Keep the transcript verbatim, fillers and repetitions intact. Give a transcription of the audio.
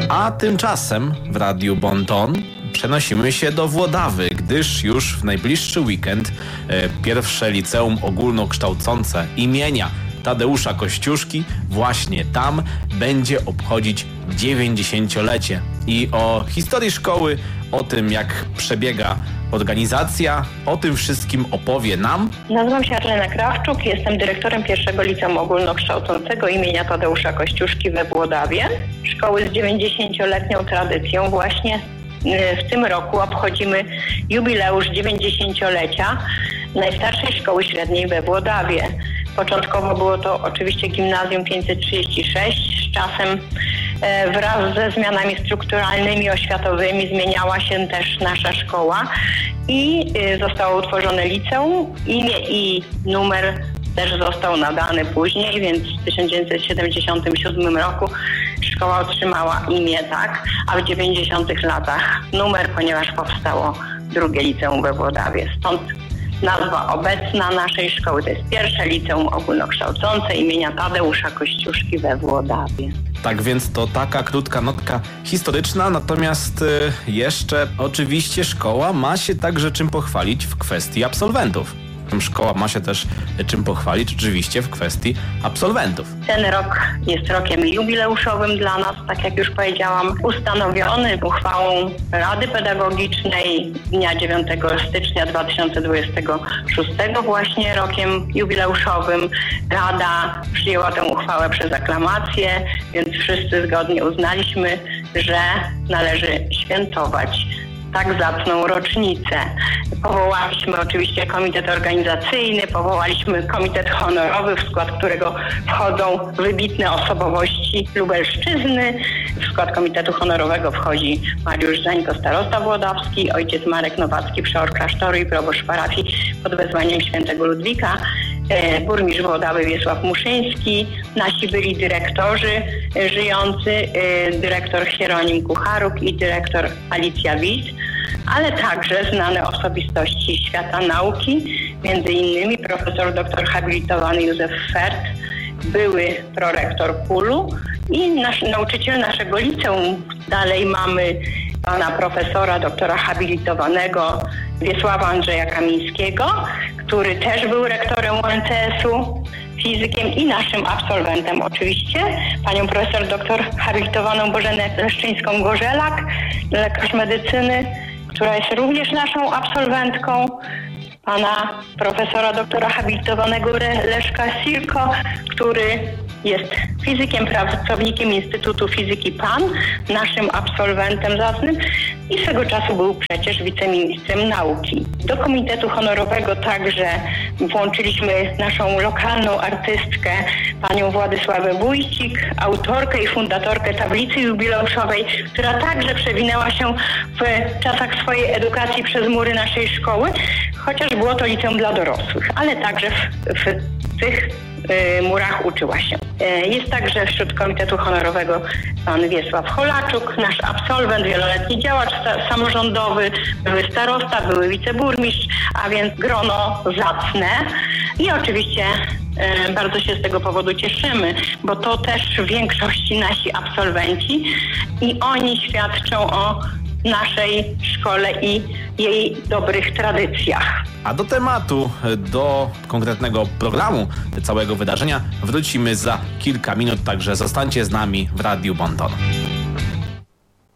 A tymczasem w Radiu Bon Ton przenosimy się do Włodawy, gdyż już w najbliższy weekend e, pierwsze liceum ogólnokształcące imienia Tadeusza Kościuszki właśnie tam będzie obchodzić dziewięćdziesięciolecie. I o historii szkoły, o tym jak przebiega organizacja, o tym wszystkim opowie nam. Nazywam się Arlena Krawczuk, jestem dyrektorem pierwszego liceum ogólnokształcącego imienia Tadeusza Kościuszki we Włodawie. Szkoły z dziewięćdziesięcioletnią tradycją. Właśnie w tym roku obchodzimy jubileusz dziewięćdziesięciolecia najstarszej szkoły średniej we Włodawie. Początkowo było to oczywiście gimnazjum pięćset trzydzieści sześć. Z czasem e, wraz ze zmianami strukturalnymi, oświatowymi zmieniała się też nasza szkoła i e, zostało utworzone liceum. Imię i numer też został nadany później, więc w tysiąc dziewięćset siedemdziesiątym siódmym roku szkoła otrzymała imię, tak, a w dziewięćdziesiątych latach numer, ponieważ powstało drugie liceum we Włodawie. Stąd nazwa obecna naszej szkoły to jest pierwsze liceum ogólnokształcące imienia Tadeusza Kościuszki we Włodawie. Tak więc to taka krótka notka historyczna, natomiast y, jeszcze oczywiście szkoła ma się także czym pochwalić w kwestii absolwentów. Szkoła ma się też czym pochwalić oczywiście w kwestii absolwentów. Ten rok jest rokiem jubileuszowym dla nas, tak jak już powiedziałam, ustanowiony uchwałą Rady Pedagogicznej dnia dziewiątego stycznia dwa tysiące dwudziestego szóstego właśnie rokiem jubileuszowym. Rada przyjęła tę uchwałę przez aklamację, więc wszyscy zgodnie uznaliśmy, że należy świętować tak zacną rocznicę. Powołaliśmy oczywiście komitet organizacyjny, powołaliśmy komitet honorowy, w skład którego wchodzą wybitne osobowości Lubelszczyzny. W skład komitetu honorowego wchodzi Mariusz Zańko, starosta włodawski, ojciec Marek Nowacki, przeor klasztoru i proboszcz parafii pod wezwaniem świętego Ludwika, e, burmistrz Włodawy Wiesław Muszyński, nasi byli dyrektorzy e, żyjący, e, dyrektor Hieronim Kucharuk i dyrektor Alicja Wit, ale także znane osobistości świata nauki, między innymi profesor doktor habilitowany Józef Fert, były prorektor Kulu i nasz, nauczyciel naszego liceum. Dalej mamy pana profesora doktora habilitowanego Wiesława Andrzeja Kamińskiego, który też był rektorem U N C S-u, fizykiem i naszym absolwentem oczywiście, panią profesor doktor habilitowaną Bożenę Leszczyńską-Gorzelak, lekarz medycyny, która jest również naszą absolwentką, pana profesora doktora habilitowanego Leszka Silko, który jest fizykiem, pracownikiem Instytutu Fizyki P A N, naszym absolwentem zacnym i swego czasu był przecież wiceministrem nauki. Do komitetu honorowego także włączyliśmy naszą lokalną artystkę, panią Władysławę Wójcik, autorkę i fundatorkę tablicy jubileuszowej, która także przewinęła się w czasach swojej edukacji przez mury naszej szkoły, chociaż było to liceum dla dorosłych, ale także w, w tych murach uczyła się. Jest także wśród komitetu honorowego pan Wiesław Holaczuk, nasz absolwent, wieloletni działacz samorządowy, były starosta, były wiceburmistrz, a więc grono zacne. I oczywiście e, bardzo się z tego powodu cieszymy, bo to też w większości nasi absolwenci i oni świadczą o naszej szkole i jej dobrych tradycjach. A do tematu, do konkretnego programu całego wydarzenia wrócimy za kilka minut, także zostańcie z nami w Radiu Bon Ton.